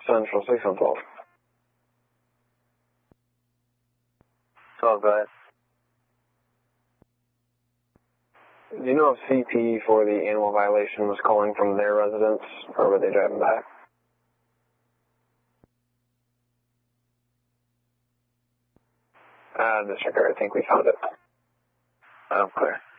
Central 6 on 12. 12, go ahead. Do you know if CP for the animal violation was calling from their residence, or were they driving back? District, I think we found it. Oh, clear.